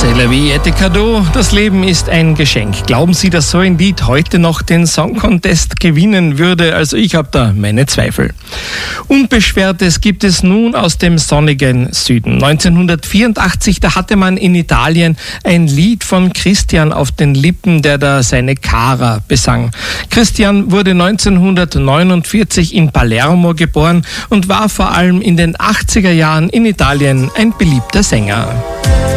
C'est la vie et cadeau. Das Leben ist ein Geschenk. Glauben Sie, dass so ein Lied heute noch den Song Contest gewinnen würde? Also ich habe da meine Zweifel. Unbeschwertes gibt es nun aus dem sonnigen Süden. 1984, da hatte man in Italien ein Lied von Christian auf den Lippen, der da seine Cara besang. Christian wurde 1949 in Palermo geboren und war vor allem in den 80er Jahren in Italien ein beliebter Sänger.